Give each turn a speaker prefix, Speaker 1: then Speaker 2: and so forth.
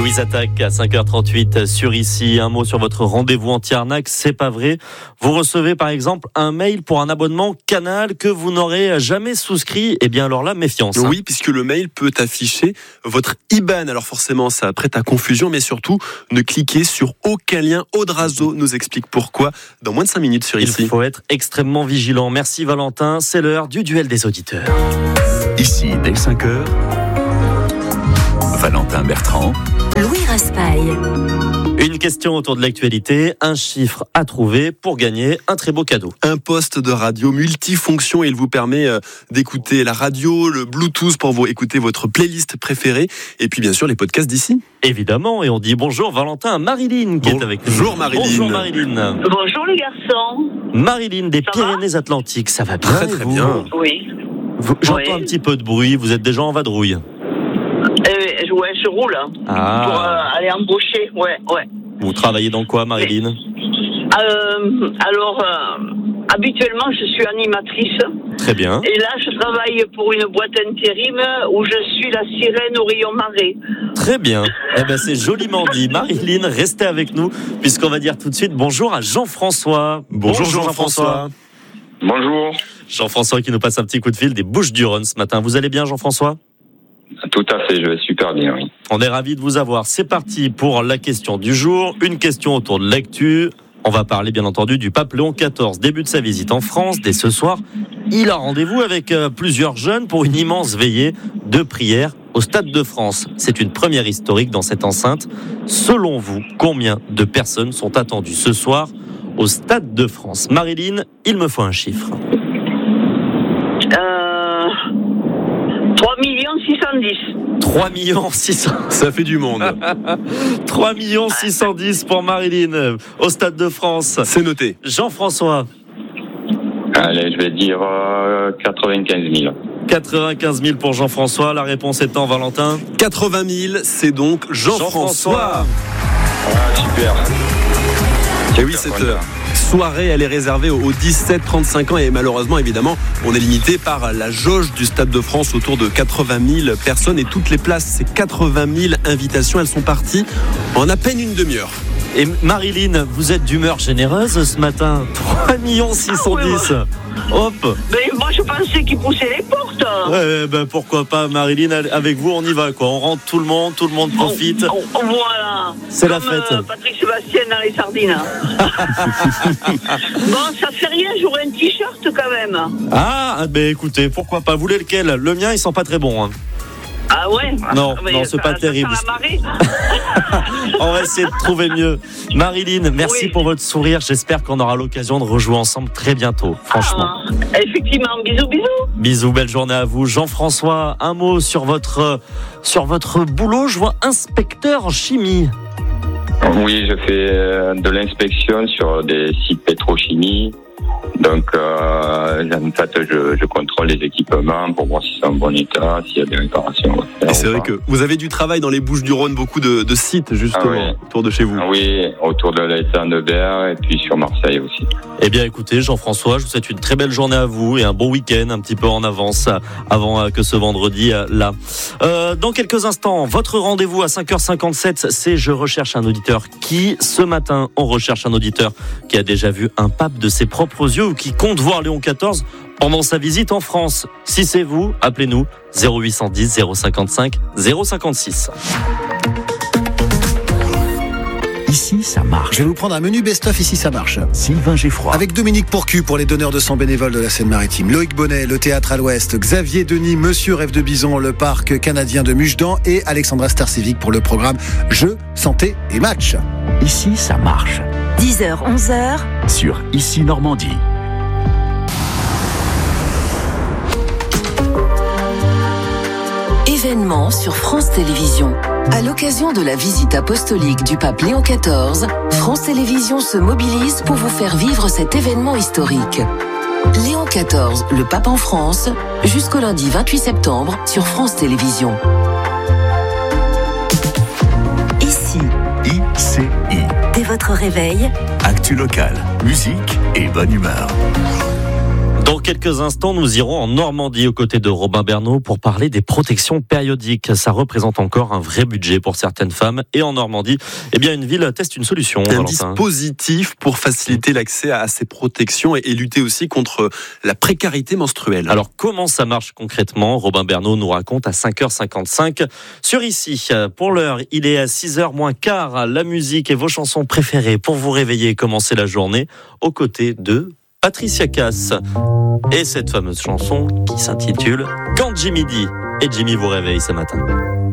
Speaker 1: Louise Attaque à 5h38 sur Ici. Un mot sur votre rendez-vous anti-arnaque, c'est pas vrai. Vous recevez par exemple un mail pour un abonnement Canal que vous n'aurez jamais souscrit. Eh bien alors là, méfiance.
Speaker 2: Oui, puisque le mail peut afficher votre IBAN. Alors forcément, ça prête à confusion, mais surtout, ne cliquez sur aucun lien. Audrazo nous explique pourquoi dans moins de 5 minutes sur Ici.
Speaker 1: Il faut être extrêmement vigilant. Merci Valentin, c'est l'heure du duel des auditeurs.
Speaker 3: Ici, dès 5h, Valentin Bertrand,
Speaker 4: Louis Raspail.
Speaker 1: Une question autour de l'actualité, un chiffre à trouver pour gagner un très beau cadeau.
Speaker 2: Un poste de radio multifonction, il vous permet d'écouter la radio, le Bluetooth pour vous écouter votre playlist préférée et puis bien sûr les podcasts d'Ici.
Speaker 1: Évidemment, et on dit bonjour Valentin à Marilyn qui est avec nous.
Speaker 2: Bonjour Marilyn.
Speaker 1: Bonjour Marilyn.
Speaker 5: Bonjour les garçons.
Speaker 1: Marilyn des Pyrénées-Atlantiques, ça va bien?
Speaker 2: Très bien.
Speaker 5: Oui.
Speaker 1: J'entends un petit peu de bruit, vous êtes déjà en vadrouille.
Speaker 5: Ouais, je roule pour aller embaucher. Ouais.
Speaker 1: Vous travaillez dans quoi, Marilyn?
Speaker 5: Habituellement, je suis animatrice.
Speaker 1: Très bien.
Speaker 5: Et là, je travaille pour une boîte intérim où je suis la sirène au rayon marée.
Speaker 1: Très bien. Eh ben, c'est joliment dit. Marilyn, restez avec nous, puisqu'on va dire tout de suite bonjour à Jean-François.
Speaker 2: Bonjour Jean-François.
Speaker 6: Bonjour.
Speaker 1: Jean-François qui nous passe un petit coup de fil des Bouches-du-Rhône ce matin. Vous allez bien, Jean-François?
Speaker 6: Tout à fait, je vais super bien, oui.
Speaker 1: On est ravis de vous avoir. C'est parti pour la question du jour. Une question autour de l'actu. On va parler bien entendu du pape Léon XIV. Début de sa visite en France. Dès ce soir, il a rendez-vous avec plusieurs jeunes pour une immense veillée de prière au Stade de France. C'est une première historique dans cette enceinte. Selon vous, combien de personnes sont attendues ce soir au Stade de France? Marilyn, il me faut un chiffre.
Speaker 5: 3 610.
Speaker 1: 3 600 000.
Speaker 2: Ça fait du monde.
Speaker 1: 3 610 pour Marilyn au Stade de France.
Speaker 2: C'est noté.
Speaker 1: Jean-François.
Speaker 6: Allez, je vais dire 95 000.
Speaker 1: 95 000 pour Jean-François. La réponse étant, Valentin?
Speaker 2: 80 000, c'est donc Jean-François.
Speaker 6: Ah, super.
Speaker 2: Et oui, cette soirée, elle est réservée aux 17-35 ans et malheureusement, évidemment, on est limité par la jauge du Stade de France autour de 80 000 personnes et toutes les places, ces 80 000 invitations, elles sont parties en à peine une demi-heure.
Speaker 1: Et Marilyn, vous êtes d'humeur généreuse ce matin. 3 610. Hop.
Speaker 5: Mais moi, je pensais qu'ils poussaient les portes.
Speaker 1: Ouais, ben pourquoi pas, Marilyn, avec vous, on y va, quoi. On rentre tout le monde profite.
Speaker 5: Voilà.
Speaker 1: C'est
Speaker 5: comme
Speaker 1: la fête.
Speaker 5: Patrick Sébastien dans les sardines. Bon, ça fait rien, j'aurai un t-shirt quand même.
Speaker 1: Ah, ben écoutez, pourquoi pas. Vous voulez lequel? Le mien, il sent pas très bon, hein.
Speaker 5: Ah ouais?
Speaker 1: Non, c'est pas terrible.
Speaker 5: Ça marée.
Speaker 1: On va essayer de trouver mieux. Marilyn, merci pour votre sourire. J'espère qu'on aura l'occasion de rejouer ensemble très bientôt, franchement.
Speaker 5: Effectivement, bisous.
Speaker 1: Bisous, belle journée à vous. Jean-François, un mot sur votre boulot. Je vois inspecteur en chimie.
Speaker 6: Oui, je fais de l'inspection sur des sites pétrochimie. Donc, en fait, je contrôle les équipements pour voir si c'est en bon état, s'il y a des réparations à faire.
Speaker 2: Et c'est vrai que vous avez du travail dans les Bouches-du-Rhône, beaucoup de sites justement autour de chez vous.
Speaker 6: Oui, autour de l'Étang-de-Berre et puis sur Marseille aussi.
Speaker 1: Eh bien, écoutez, Jean-François, je vous souhaite une très belle journée à vous et un bon week-end, un petit peu en avance, avant que ce vendredi là. Dans quelques instants, votre rendez-vous à 5h57, c'est Je recherche un auditeur qui, ce matin, on recherche un auditeur qui a déjà vu un pape de ses propres yeux ou qui compte voir Léon XIV pendant sa visite en France. Si c'est vous, appelez-nous 0810 055 056.
Speaker 3: Ici, ça marche.
Speaker 7: Je vais vous prendre un menu best-of Ici, ça marche.
Speaker 3: Sylvain Geffroy.
Speaker 7: Avec Dominique Pourcu pour les donneurs de sang bénévoles de la Seine-Maritime, Loïc Bonnet, le Théâtre à l'Ouest, Xavier Denis, Monsieur Rêve de Bison, le Parc canadien de Mugedan et Alexandra Starcevic pour le programme Jeux, Santé et Match.
Speaker 3: Ici, ça marche.
Speaker 4: 10h, 11h.
Speaker 3: Sur Ici Normandie.
Speaker 4: Événement sur France Télévisions. À l'occasion de la visite apostolique du pape Léon XIV, France Télévisions se mobilise pour vous faire vivre cet événement historique. Léon XIV, le pape en France, jusqu'au lundi 28 septembre sur France Télévisions. Ici.
Speaker 3: ICI.
Speaker 4: Dès votre réveil.
Speaker 3: Actu locale, musique et bonne humeur.
Speaker 1: Dans quelques instants, nous irons en Normandie aux côtés de Robin Bernot pour parler des protections périodiques. Ça représente encore un vrai budget pour certaines femmes. Et en Normandie, une ville teste une solution.
Speaker 2: Un dispositif pour faciliter l'accès à ces protections et lutter aussi contre la précarité menstruelle.
Speaker 1: Alors, comment ça marche concrètement ? Robin Bernot nous raconte à 5h55 sur Ici. Pour l'heure, il est à 6h moins quart. La musique et vos chansons préférées pour vous réveiller et commencer la journée aux côtés de Patricia Cass et cette fameuse chanson qui s'intitule Quand Jimmy dit. Et Jimmy vous réveille ce matin.